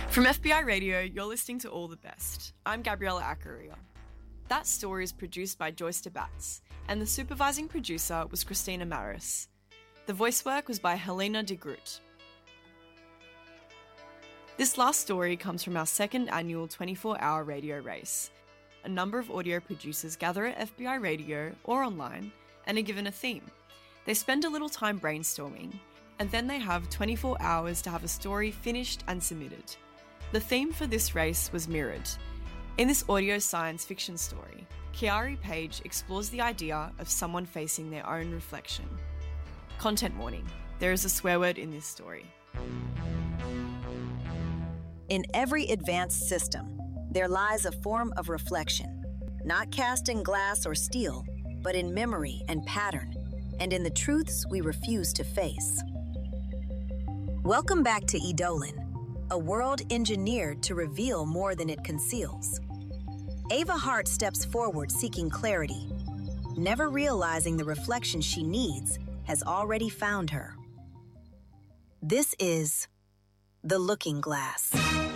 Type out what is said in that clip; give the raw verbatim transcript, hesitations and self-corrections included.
From F B I Radio, you're listening to All the Best. I'm Gabriella Acaria. That story is produced by Joyce DeBatz, and the supervising producer was Christina Maris. The voice work was by Helena de Groot. This last story comes from our second annual twenty-four hour radio race. A number of audio producers gather at F B I Radio or online and are given a theme. They spend a little time brainstorming, and then they have twenty-four hours to have a story finished and submitted. The theme for this race was Mirrored. In this audio science fiction story, Kiari Page explores the idea of someone facing their own reflection. Content warning, there is a swear word in this story. In every advanced system, there lies a form of reflection, not cast in glass or steel, but in memory and pattern, and in the truths we refuse to face. Welcome back to Eidolon, a world engineered to reveal more than it conceals. Ava Hart steps forward seeking clarity, never realizing the reflection she needs has already found her. This is The Looking Glass.